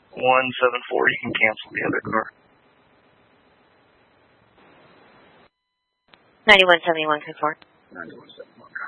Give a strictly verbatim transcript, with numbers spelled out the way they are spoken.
one seven four, you can cancel the other car. ninety-one seventy-one, confirm. ninety-one seventy-one.